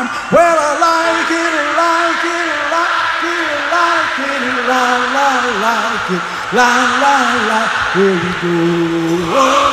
time. Well, I like it, like it, like it, like it, like it, like it, like it, here we go.